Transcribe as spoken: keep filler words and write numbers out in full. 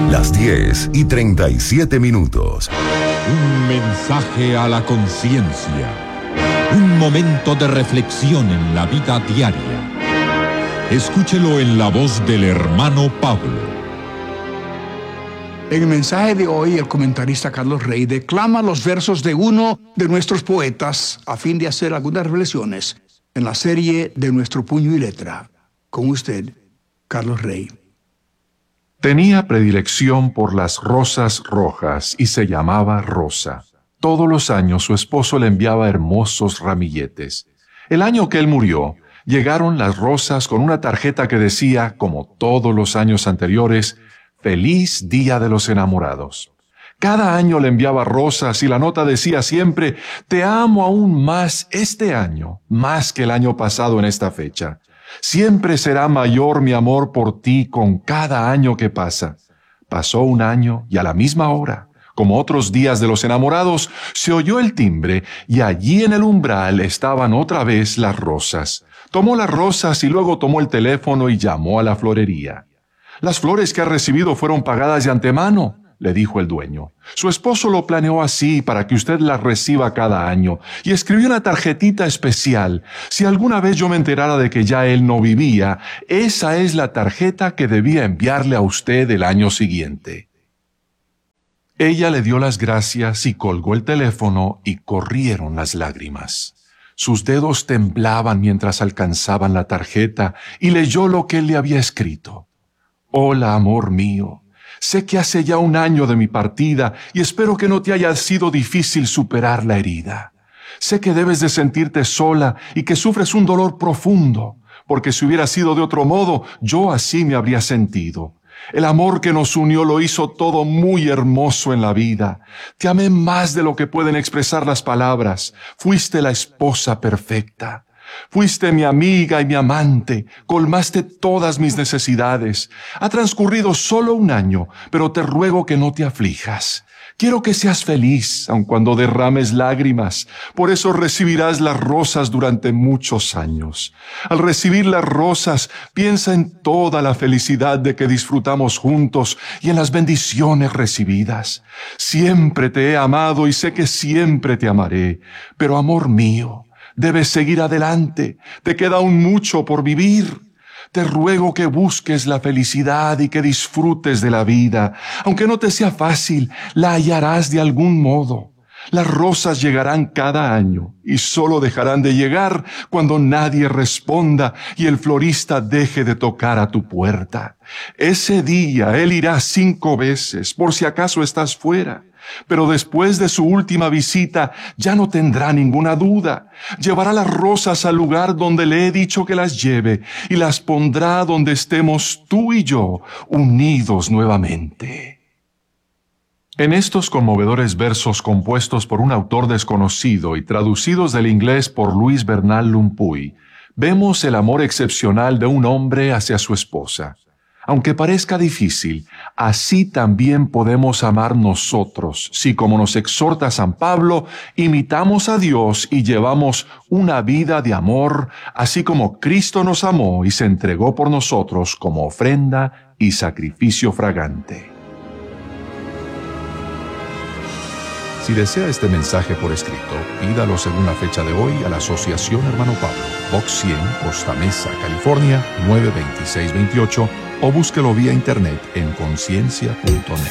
Las diez y treinta y siete minutos. Un mensaje a la conciencia. Un momento de reflexión en la vida diaria. Escúchelo en la voz del hermano Pablo. En el mensaje de hoy, el comentarista Carlos Rey declama los versos de uno de nuestros poetas a fin de hacer algunas reflexiones en la serie de Nuestro Puño y Letra. Con usted, Carlos Rey. Tenía predilección por las rosas rojas y se llamaba Rosa. Todos los años su esposo le enviaba hermosos ramilletes. El año que él murió, llegaron las rosas con una tarjeta que decía, como todos los años anteriores, Feliz Día de los Enamorados. Cada año le enviaba rosas y la nota decía siempre, te amo aún más este año, más que el año pasado en esta fecha. Siempre será mayor mi amor por ti con cada año que pasa. Pasó un año y a la misma hora, como otros días de los enamorados, se oyó el timbre y allí en el umbral estaban otra vez las rosas. Tomó las rosas y luego tomó el teléfono y llamó a la florería. Las flores que ha recibido fueron pagadas de antemano, le dijo el dueño. Su esposo lo planeó así para que usted las reciba cada año y escribió una tarjetita especial. Si alguna vez yo me enterara de que ya él no vivía, esa es la tarjeta que debía enviarle a usted el año siguiente. Ella le dio las gracias y colgó el teléfono y corrieron las lágrimas. Sus dedos temblaban mientras alcanzaban la tarjeta y leyó lo que él le había escrito. Hola, amor mío. Sé que hace ya un año de mi partida y espero que no te haya sido difícil superar la herida. Sé que debes de sentirte sola y que sufres un dolor profundo, porque si hubiera sido de otro modo, yo así me habría sentido. El amor que nos unió lo hizo todo muy hermoso en la vida. Te amé más de lo que pueden expresar las palabras. Fuiste la esposa perfecta. Fuiste mi amiga y mi amante, colmaste todas mis necesidades. Ha transcurrido solo un año, pero te ruego que no te aflijas. Quiero que seas feliz, aun cuando derrames lágrimas. Por eso recibirás las rosas durante muchos años. Al recibir las rosas, piensa en toda la felicidad de que disfrutamos juntos y en las bendiciones recibidas. Siempre te he amado y sé que siempre te amaré. Pero, amor mío, debes seguir adelante. Te queda aún mucho por vivir. Te ruego que busques la felicidad y que disfrutes de la vida. Aunque no te sea fácil, la hallarás de algún modo. Las rosas llegarán cada año y solo dejarán de llegar cuando nadie responda y el florista deje de tocar a tu puerta. Ese día él irá cinco veces por si acaso estás fuera. Pero después de su última visita ya no tendrá ninguna duda. Llevará las rosas al lugar donde le he dicho que las lleve y las pondrá donde estemos tú y yo unidos nuevamente. En estos conmovedores versos compuestos por un autor desconocido y traducidos del inglés por Luis Bernal Lumpuy, vemos el amor excepcional de un hombre hacia su esposa. Aunque parezca difícil, así también podemos amar nosotros, si como nos exhorta San Pablo, imitamos a Dios y llevamos una vida de amor, así como Cristo nos amó y se entregó por nosotros como ofrenda y sacrificio fragante. Si desea este mensaje por escrito, pídalo según la fecha de hoy a la Asociación Hermano Pablo, Box cien, Costa Mesa, California, nueve dos seis dos ocho, o búsquelo vía internet en conciencia punto net.